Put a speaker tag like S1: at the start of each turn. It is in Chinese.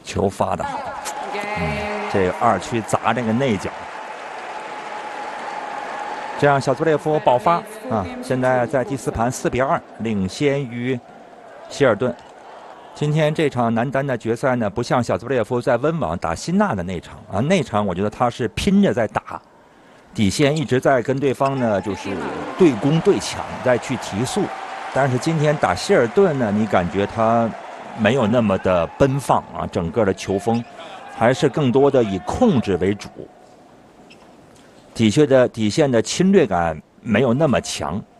S1: 球发的好，这个2区砸这个内角，这样小佐列夫爆发啊！现在在第4盘4比2领先于希尔顿。今天这场男单的决赛呢，不像小佐列夫在温网打辛纳的那场啊，那场我觉得他是拼着在打，底线一直在跟对方呢就是对攻对抢，再去提速。但是今天打希尔顿呢，你感觉他没有那么的奔放啊，整个的球风还是更多的以控制为主，底线的侵略感没有那么强。